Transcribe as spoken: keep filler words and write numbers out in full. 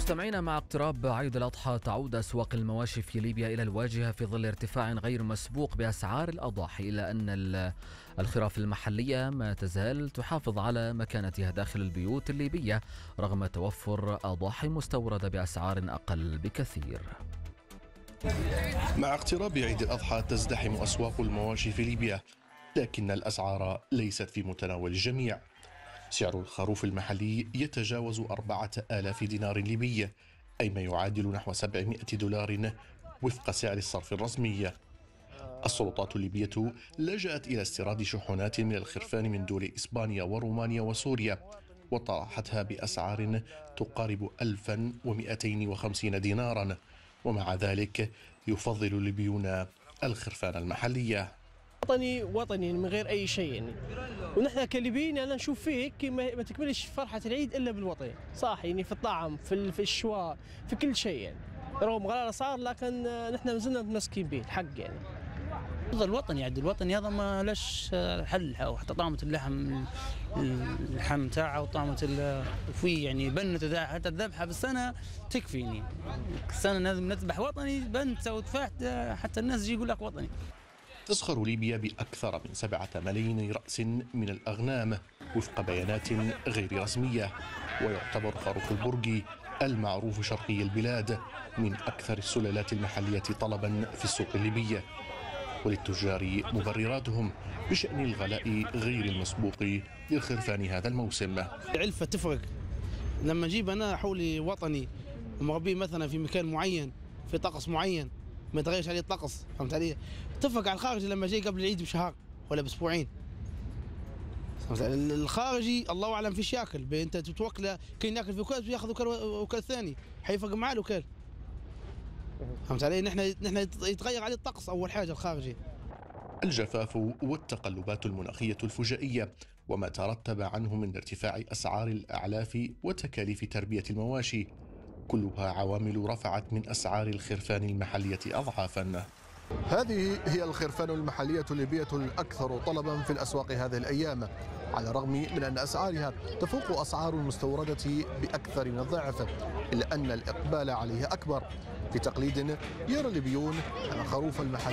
مستمعينا، مع اقتراب عيد الأضحى تعود أسواق المواشي في ليبيا إلى الواجهة في ظل ارتفاع غير مسبوق بأسعار الأضاحي، إلا أن الخراف المحلية ما تزال تحافظ على مكانتها داخل البيوت الليبية رغم توفر أضاحي مستوردة بأسعار أقل بكثير. مع اقتراب عيد الأضحى تزدحم أسواق المواشي في ليبيا، لكن الأسعار ليست في متناول الجميع. سعر الخروف المحلي يتجاوز أربعة آلاف دينار ليبي، أي ما يعادل نحو سبعمائة دولار وفق سعر الصرف الرسمي. السلطات الليبية لجأت إلى استيراد شحنات من الخرفان من دول إسبانيا ورومانيا وسوريا، وطرحتها بأسعار تقارب ألفا ومئتين وخمسين دينارا، ومع ذلك يفضل الليبيون الخرفان المحلية. وطني وطني من غير أي شيء يعني، ونحن كليبيين أنا نشوف فيك ما تكملش فرحة العيد إلا بالوطن، صح يعني في الطعم في في الشواء في كل شيء يعني، رغم غلاء الأسعار لكن نحن ما زلنا متمسكين به الحق يعني. الوطن يعني الوطني هذا ما لاش حل، او حتى طعمة اللحم اللحم تاعه وطعمة في يعني بنت حتى الذبحه بالسنه تكفيني. السنه لازم نذبح وطني بنت او تفاح حتى الناس يجي يقول لك وطني. تزخر ليبيا بأكثر من سبعة ملايين رأس من الأغنام وفق بيانات غير رسمية، ويعتبر خروف البرغي المعروف شرقي البلاد من أكثر السلالات المحلية طلبا في السوق الليبية، وللتجار مبرراتهم بشأن الغلاء غير المسبوق للخرفان هذا الموسم. العلفة تفرق، لما نجيب أنا حولي وطني ومربيه مثلا في مكان معين في طقس معين ما يتغيرش عليه الطقس، فهمت علي؟ تفرق على الخارجي لما جاي قبل العيد بشهر ولا باسبوعين. الخارجي الله اعلم فيش ياكل، انت تتوكله كاين ياكل في وكال ياخذ وكال وكال ثاني حيفرق معاه الوكال، فهمت علي؟ نحن نحن يتغير عليه الطقس اول حاجه الخارجي. الجفاف والتقلبات المناخيه الفجائيه وما ترتب عنه من ارتفاع اسعار الاعلاف وتكاليف تربيه المواشي كلها عوامل رفعت من أسعار الخرفان المحلية أضعافا. هذه هي الخرفان المحلية الليبية الأكثر طلبا في الأسواق هذه الأيام، على الرغم من أن أسعارها تفوق أسعار المستوردة بأكثر من الضعف، إلا أن الإقبال عليها أكبر. في تقليد يرى الليبيون أن الخروف المحلي